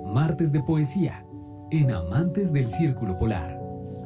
Martes de Poesía, en Amantes del Círculo Polar.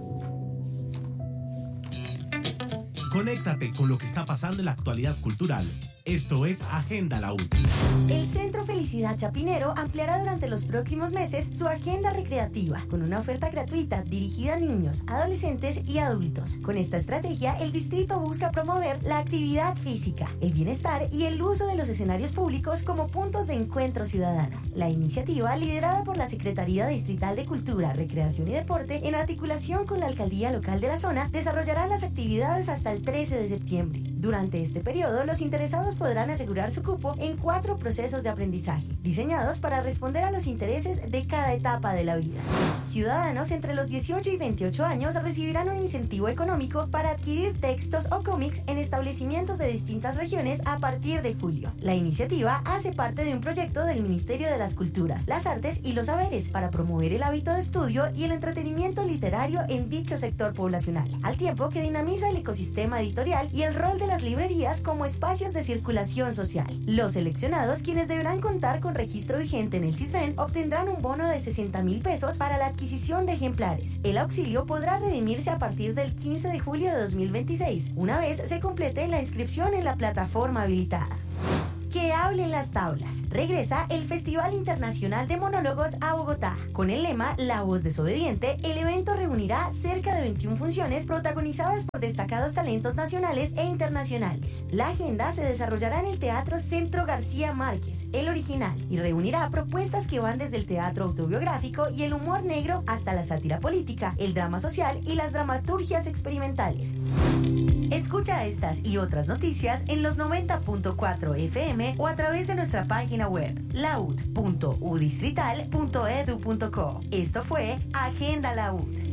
Conéctate con lo que está pasando en la actualidad cultural. Esto es Agenda La U. El Centro Felicidad Chapinero ampliará durante los próximos meses su agenda recreativa con una oferta gratuita dirigida a niños, adolescentes y adultos. Con esta estrategia, el distrito busca promover la actividad física, el bienestar y el uso de los escenarios públicos como puntos de encuentro ciudadano. La iniciativa, liderada por la Secretaría Distrital de Cultura, Recreación y Deporte, en articulación con la Alcaldía Local de la zona, desarrollará las actividades hasta el 13 de septiembre. Durante este periodo, los interesados podrán asegurar su cupo en 4 procesos de aprendizaje, diseñados para responder a los intereses de cada etapa de la vida. Ciudadanos entre los 18 y 28 años recibirán un incentivo económico para adquirir textos o cómics en establecimientos de distintas regiones a partir de julio. La iniciativa hace parte de un proyecto del Ministerio de las Culturas, las Artes y los Saberes para promover el hábito de estudio y el entretenimiento literario en dicho sector poblacional, al tiempo que dinamiza el ecosistema editorial y el rol de las librerías como espacios de circulación social. Los seleccionados, quienes deberán contar con registro vigente en el CISBEN, obtendrán un bono de 60,000 pesos para la adquisición de ejemplares. El auxilio podrá redimirse a partir del 15 de julio de 2026, una vez se complete la inscripción en la plataforma habilitada. Que hablen las tablas. Regresa el Festival Internacional de Monólogos a Bogotá. Con el lema La Voz Desobediente, el evento reunirá cerca de 21 funciones protagonizadas por destacados talentos nacionales e internacionales. La agenda se desarrollará en el Teatro Centro García Márquez, el original, y reunirá propuestas que van desde el teatro autobiográfico y el humor negro hasta la sátira política, el drama social y las dramaturgias experimentales. Escucha estas y otras noticias en los 90.4 FM o a través de nuestra página web laud.udistrital.edu.co. Esto fue Agenda La UD.